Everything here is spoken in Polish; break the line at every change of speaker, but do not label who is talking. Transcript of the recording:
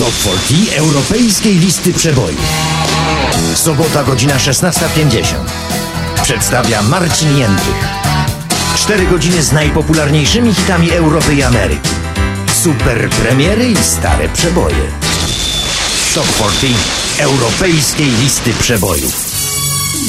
Top 40 Europejskiej Listy Przebojów. Sobota, godzina 16:50. Przedstawia Marcin Jędrych. 4 godziny z najpopularniejszymi hitami Europy i Ameryki. Super premiery i stare przeboje. Top 40 Europejskiej Listy Przebojów.